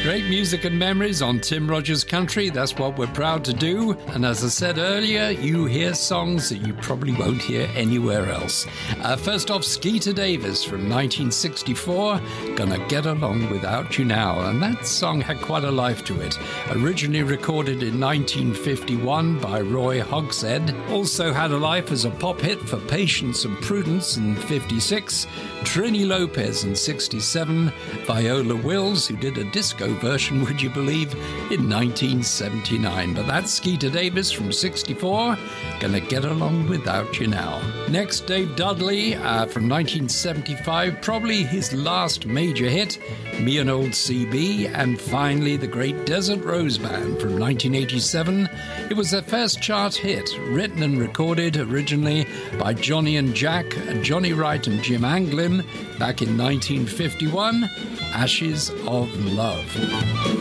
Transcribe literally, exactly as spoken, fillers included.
Great music and memories on Tim Rogers Country. That's what we're proud to do. And as I said earlier, you hear songs that you probably won't hear anywhere else. Uh, first off, Skeeter Davis from nineteen sixty-four, Gonna Get Along Without You Now. And that song had quite a life to it. Originally recorded in nineteen fifty-one by Roy Hogshead. Also had a life as a pop hit for Patience and Prudence in fifty-six. Trini Lopez in sixty-seven. Viola Wills, who did a disco version, would you believe, in nineteen seventy-nine. But that's Skeeter Davis from sixty-four, Gonna Get Along Without You Now. Next, Dave Dudley uh, from nineteen seventy-five, probably his last major hit, Me and Old C B, and finally the great Desert Rose Band from nineteen eighty-seven. It was their first chart hit, written and recorded originally by Johnny and Jack, Johnny Wright and Jim Anglin back in nineteen fifty-one, Ashes of Love.